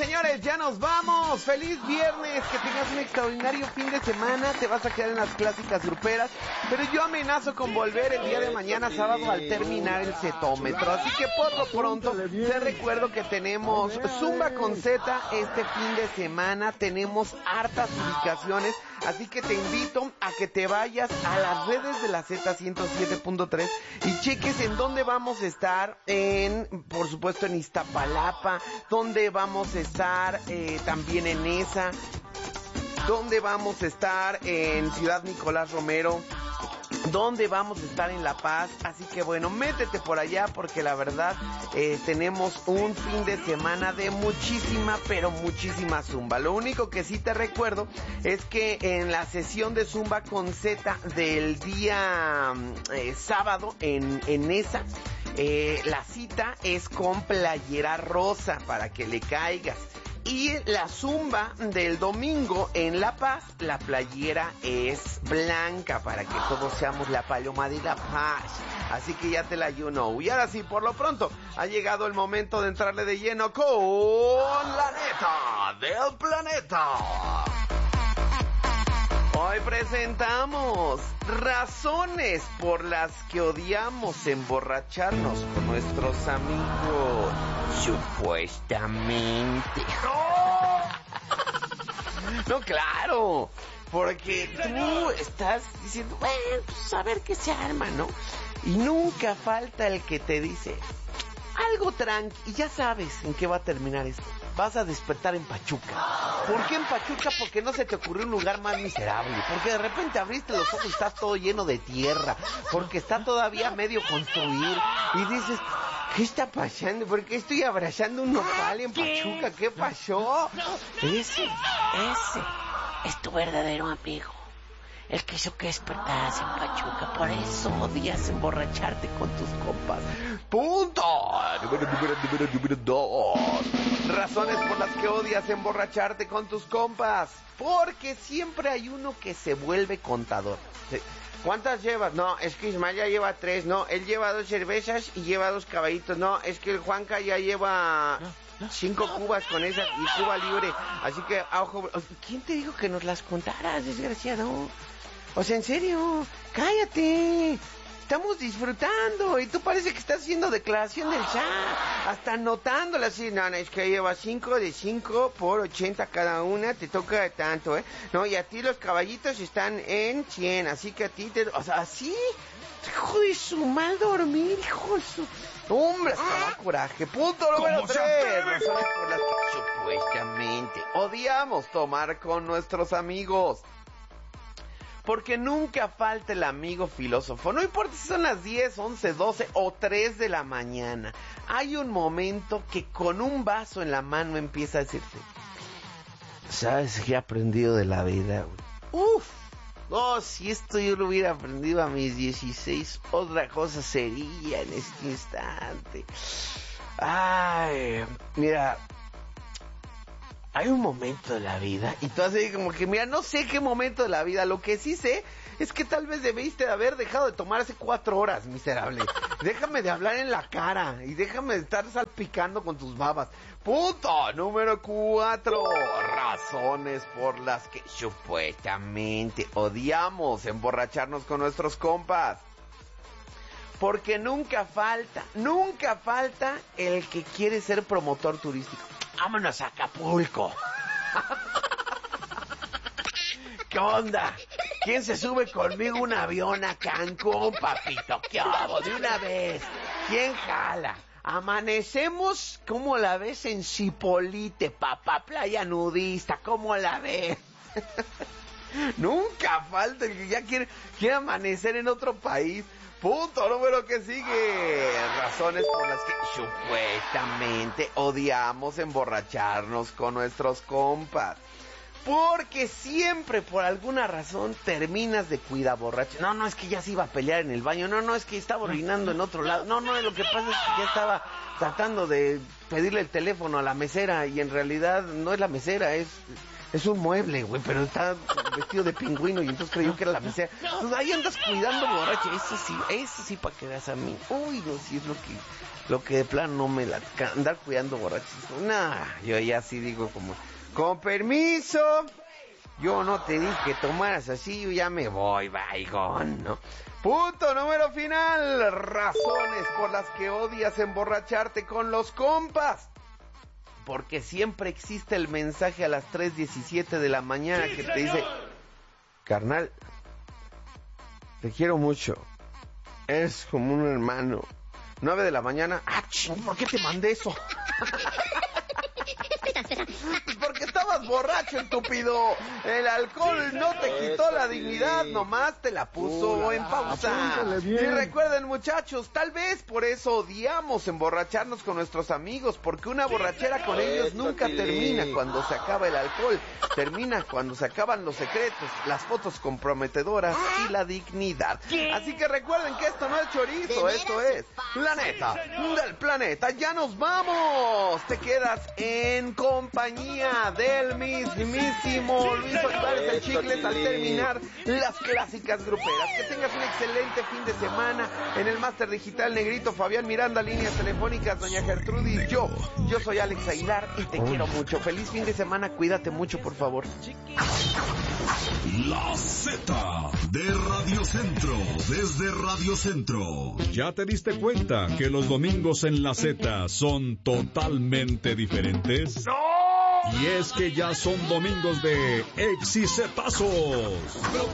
señores, ya nos vamos. ¡Feliz viernes! Que tengas un extraordinario fin de semana. Te vas a quedar en las clásicas gruperas, pero yo amenazo con volver el día de mañana sábado al terminar el setómetro. Así que por lo pronto te recuerdo que tenemos Zumba con Z este fin de semana. Tenemos hartas ubicaciones, así que te invito a que te vayas a las redes de la Z107.3 y cheques en dónde vamos a estar. Por supuesto en Iztapalapa, donde vamos a estar también en esa, donde vamos a estar en Ciudad Nicolás Romero, donde vamos a estar en La Paz. Así que bueno, métete por allá porque la verdad tenemos un fin de semana de muchísima, pero muchísima zumba. Lo único que sí te recuerdo es que en la sesión de Zumba con Z del día sábado en esa, la cita es con playera rosa para que le caigas. Y la zumba del domingo en La Paz, la playera es blanca para que todos seamos la paloma de La Paz. Así que ya te la you know. Y ahora sí, por lo pronto, ha llegado el momento de entrarle de lleno con la neta del planeta. Hoy presentamos razones por las que odiamos emborracharnos con nuestros amigos, supuestamente. No, claro, porque tú estás diciendo, bueno, pues a ver qué se arma, ¿no? Y nunca falta el que te dice algo tranqui, y ya sabes en qué va a terminar esto. Vas a despertar en Pachuca. ¿Por qué en Pachuca? Porque no se te ocurrió un lugar más miserable. Porque de repente abriste los ojos y estás todo lleno de tierra. Porque está todavía medio construir. Y dices, ¿qué está pasando? ¿Por qué estoy abrazando un nopal en Pachuca? ¿Qué pasó? Ese es tu verdadero amigo. El que hizo que despertaras en Pachuca. Por eso odias emborracharte con tus compas. ¡Punto! Número 2. Razones por las que odias emborracharte con tus compas. Porque siempre hay uno que se vuelve contador. ¿Cuántas llevas? No, es que Ismael ya lleva 3. No, él lleva 2 cervezas y lleva 2 caballitos. No, es que el Juanca ya lleva 5 cubas con esa y Cuba libre. Así que, ojo, ¿quién te dijo que nos las contaras, desgraciado? O sea, en serio, cállate. Estamos disfrutando y tú parece que estás haciendo declaración del chat, hasta anotándola así. No, es que lleva 5 de 5 por 80 cada una, te toca de tanto, No, y a ti los caballitos están en 100, así que a ti te... O sea, así, hijo de su mal dormir, hijo de su... Hombre, hasta da coraje. Punto número 3. Razones por las que supuestamente odiamos tomar con nuestros amigos. Porque nunca falta el amigo filósofo. No importa si son las 10, 11, 12 o 3 de la mañana. Hay un momento que con un vaso en la mano empieza a decirte, ¿sabes qué he aprendido de la vida, güey? No, si esto yo lo hubiera aprendido a mis 16, otra cosa sería en este instante. Ay, mira, hay un momento de la vida, y tú así como que, mira, no sé qué momento de la vida, lo que sí sé es que tal vez debiste de haber dejado de tomar hace 4 horas, miserable. Déjame de hablar en la cara, y déjame de estar salpicando con tus babas. Punto número 4. Razones por las que supuestamente odiamos emborracharnos con nuestros compas. Porque nunca falta el que quiere ser promotor turístico. ¡Vámonos a Acapulco! ¿Qué onda? ¿Quién se sube conmigo un avión a Cancún, papito? ¿Qué hago? De una vez. ¿Quién jala? Amanecemos, ¿cómo la ves? En Cipolite, papá, playa nudista, ¿cómo la ves? Nunca falta el que ya quiere amanecer en otro país. Punto número que sigue. Razones por las que supuestamente odiamos emborracharnos con nuestros compas. Porque siempre, por alguna razón, terminas de cuida borracho. No, es que ya se iba a pelear en el baño. No, es que estaba orinando en otro lado. No, lo que pasa es que ya estaba tratando de pedirle el teléfono a la mesera y en realidad no es la mesera, es Es un mueble, güey, pero está vestido de pingüino y entonces creyó que era la mesera. Entonces ahí andas cuidando borracho. Eso sí, para que veas a mí. Uy, no, sí es lo que de plano no me la... Andar cuidando borrachos. Nah, yo ya sí digo como... Con permiso, yo no te dije que tomaras así, yo ya me voy, vaigón, ¿no? Punto número final. Razones por las que odias emborracharte con los compas. Porque siempre existe el mensaje a las 3:17 de la mañana que te dice: carnal, te quiero mucho, eres como un hermano. 9 de la mañana, ¿por qué te mandé eso? Porque estabas borracho, estúpido. El alcohol no te quitó la dignidad, nomás te la puso en pausa. Y recuerden, muchachos, tal vez por eso odiamos emborracharnos con nuestros amigos, porque una borrachera con ellos nunca termina cuando se acaba el alcohol. Termina cuando se acaban los secretos, las fotos comprometedoras y la dignidad. Así que recuerden que esto no es chorizo, esto es la neta del planeta. Ya nos vamos. Te quedas en compañía del mismísimo Luis Olivares el Chicles al terminar las clásicas gruperas. Que tengas un excelente fin de semana. En el Máster Digital Negrito, Fabián Miranda, líneas telefónicas, doña Gertrudis, yo soy Alex Aguilar y te quiero mucho. Feliz fin de semana, cuídate mucho, por favor. La Z de Radio Centro, desde Radio Centro. ¿Ya te diste cuenta que los domingos en la Z son totalmente diferentes? ¡No! Y es que ya son domingos de exicetazos.